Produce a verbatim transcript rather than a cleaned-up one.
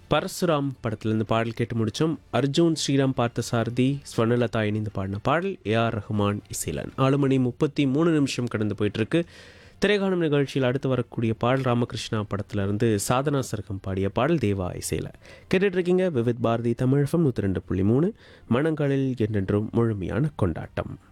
பரசுராம் படத்துலேருந்து பாடல் கேட்டு முடித்தோம். அர்ஜுன் ஸ்ரீராம் பார்த்தசாரதி ஸ்வர்ணலதா இணைந்து பாடின பாடல் ஏஆர் ரஹ்மான் இசைலன். நாலு மணி முப்பத்தி மூணு நிமிஷம் கடந்து போயிட்டுருக்கு. திரைக்காணும் நிகழ்ச்சியில் அடுத்து வரக்கூடிய பாடல் ராமகிருஷ்ணா படத்திலிருந்து சாதனா சர்க்கம் பாடிய பாடல் தேவா இசையில் கேட்டுட்ருக்கீங்க. விவித் பாரதி தமிழ் எஃப்எம் நூற்றி ரெண்டு புள்ளி மூணு மனங்களில் என்றென்றும் முழுமையான கொண்டாட்டம்.